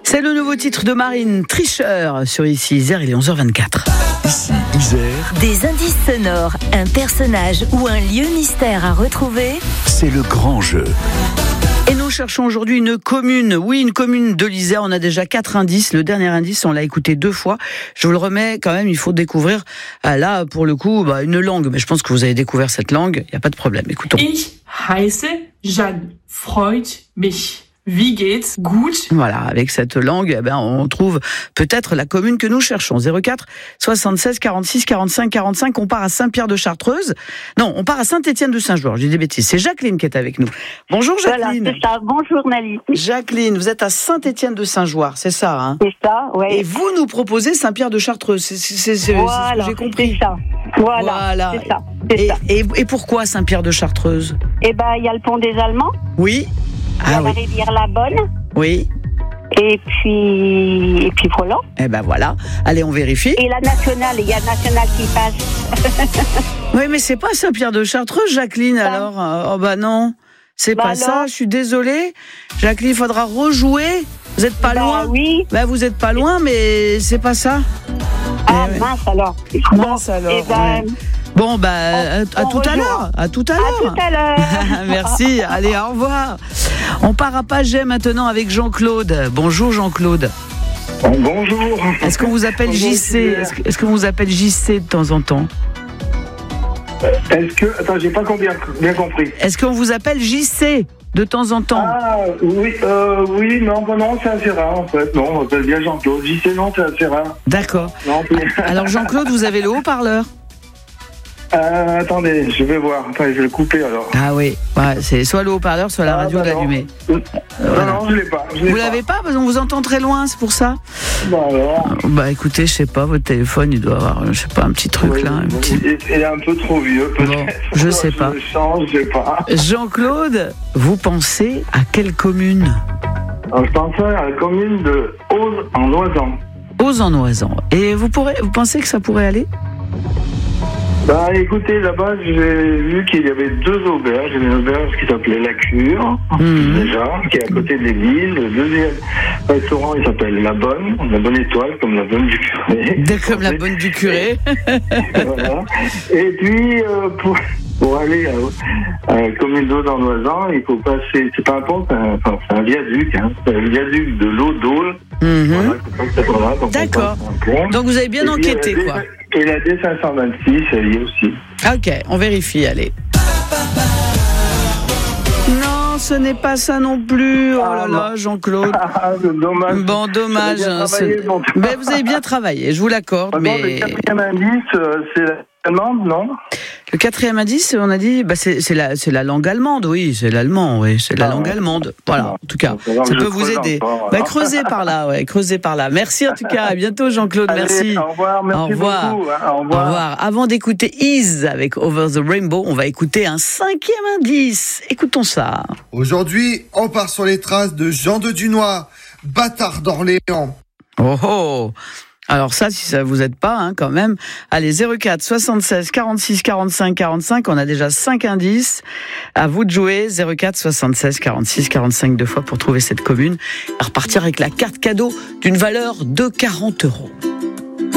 C'est le nouveau titre de Marine, Tricheur, sur Ici Isère, il est 11h24. Ici Isère, Des indices sonores, un personnage ou un lieu mystère à retrouver. c'est le grand jeu. Et nous cherchons aujourd'hui une commune. Oui, une commune de l'Isère. On a déjà 4 indices. Le dernier indice, on l'a écouté 2 fois. Je vous le remets quand même, il faut découvrir, là, pour le coup, une langue. Mais je pense que vous avez découvert cette langue. Il n'y a pas de problème. Écoutons. Ich heiße Jeanne. Freut mich. Wie geht's? Gut. Voilà, avec cette langue, on trouve peut-être la commune que nous cherchons. 04 76 46 45 45. On part à Saint-Pierre-de-Chartreuse. Non, on part à Saint-Étienne-de-Saint-Joueur. Je dis des bêtises. C'est Jacqueline qui est avec nous. Bonjour Jacqueline. Voilà, c'est ça. Bonjour Nali. Jacqueline, vous êtes à Saint-Étienne-de-Saint-Joueur, c'est ça, hein? C'est ça, ouais. Et vous nous proposez Saint-Pierre-de-Chartreuse. C'est ce que j'ai compris. C'est ça. Voilà. C'est ça. C'est ça. Et pourquoi Saint-Pierre-de-Chartreuse? Eh ben, il y a le pont des Allemands. Oui. Il y a Ah la oui. rivière La Bonne. Oui. Et puis voilà. Eh ben voilà. Allez, on vérifie. Et la nationale, il y a nationale qui passe. Oui, mais c'est pas Saint-Pierre-de-Chartreuse, Jacqueline, alors. Oh bah non. C'est pas ça, alors je suis désolée. Jacqueline, il faudra rejouer. Vous êtes pas loin. Oui. Vous êtes pas loin, mais c'est pas ça. Ah, Eh ouais. mince alors. Mince alors. Eh ben, Ouais. Bon, à on tout à rejoint. l'heure. À tout à à l'heure. tout à l'heure. Merci. Allez, au revoir. On part à Paget maintenant avec Jean-Claude. Bonjour Jean-Claude. Bonjour. Est-ce qu'on vous appelle JC? Est-ce qu'on vous appelle JC de temps en temps? Attends, j'ai pas bien compris. Est-ce qu'on vous appelle JC de temps en temps? Ah, oui, non, c'est assez rare en fait. Non, on m'appelle bien Jean-Claude. JC, non, c'est assez rare. D'accord. Non, Alors Jean-Claude, vous avez le haut-parleur? attendez, je vais voir. Attendez, je vais le couper alors. Ah oui, ouais, c'est soit le haut-parleur, soit la radio non. allumée. Non, je l'ai pas. Vous l'avez pas? Parce qu'on vous entend très loin, c'est pour ça. Bon, alors. Écoutez, je sais pas, votre téléphone, il doit avoir, je sais pas, un petit truc Oui, là. il est un peu trop vieux, peut-être. Bon, je sais pas. Je change, je sais pas. Jean-Claude, vous pensez à quelle commune? Alors, je pensais à la commune de Auze-en-Oisans. Auze-en-Oisans. Et vous pensez que ça pourrait aller? Écoutez, là-bas, j'ai vu qu'il y avait 2 auberges. Il y avait une auberge qui s'appelait La Cure, déjà, qui est à côté de l'église. Le deuxième restaurant, il s'appelle La Bonne Étoile, comme la bonne du curé. Comme la bonne du curé. Voilà. Et puis, pour aller à la commune d'Auze-en-Oisans, il faut passer, c'est pas un pont, c'est un viaduc, hein. C'est le viaduc de l'eau d'Aule. Voilà, donc D'accord. on passe un pont. Donc vous avez bien Et puis, enquêté, quoi. Et la D526, elle y est aussi. Ok, on vérifie, allez. Non, ce n'est pas ça non plus. Oh là là, Jean-Claude. Dommage. Bon, dommage. J'ai bien travaillé, donc. Mais vous avez bien travaillé, je vous l'accorde. Bon, Mais le 4e indice, c'est l'allemande, non? le 4e indice, on a dit, c'est la langue allemande, oui, c'est l'allemand, oui, c'est la langue allemande. Voilà, en tout cas, ça peut vous aider. Creusez par là. Merci en tout cas, à bientôt Jean-Claude, Allez, merci. Au revoir, merci beaucoup. Au revoir. Avant d'écouter Is avec Over the Rainbow, on va écouter un 5e indice. Écoutons ça. Aujourd'hui, on part sur les traces de Jean de Dunois, bâtard d'Orléans. Oh. Alors ça, si ça vous aide pas, quand même. Allez, 04 76 46 45 45. On a déjà 5 indices. À vous de jouer. 04 76 46 45 2 fois pour trouver cette commune. À repartir avec la carte cadeau d'une valeur de 40 €.